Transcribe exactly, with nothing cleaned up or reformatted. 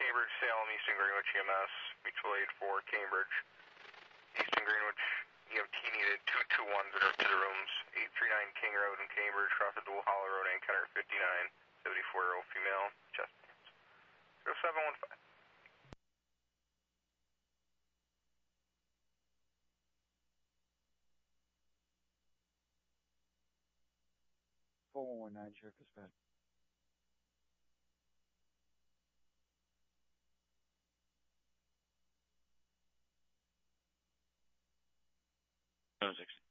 Cambridge, Salem, Eastern Greenwich, E M S, mutual aid for Cambridge. Eastern Greenwich, E M T needed two two ones that are to the rooms, eight three nine King Road in Cambridge, across the Dual Hollow Road, Anchor fifty-nine, seventy-four-year-old female, chest pains. zero seven one five. four one one nine, Sheriff Dispatch. seven six.